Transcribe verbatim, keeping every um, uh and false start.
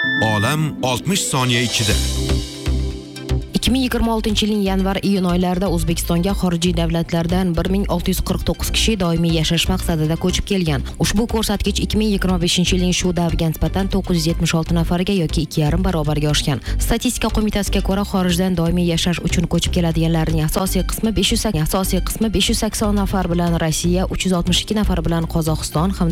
Olam oltmish soniya ichida. ikki ming yigirma oltinchi yilning yanvar-iyun oylarida O'zbekistonga xorijiy davlatlardan bir ming olti yuz qirq to'qqiz kishi doimiy yashash maqsadida ko'chib kelgan. Ushbu ko'rsatkich ikki ming yigirma beshinchi yilning shu davrga nisbatan to'qqiz yuz yetmish olti nafarga yoki ikki yarim barobarga oshgan. Statistika qo'mitasiga ko'ra, xorijdan doimiy yashash uchun ko'chib keladiganlarning asosiy qismi besh yuz asosiy qismi besh yuz sakson nafar bilan Rossiya, uch yuz oltmish ikki nafar bilan Qozog'iston hamda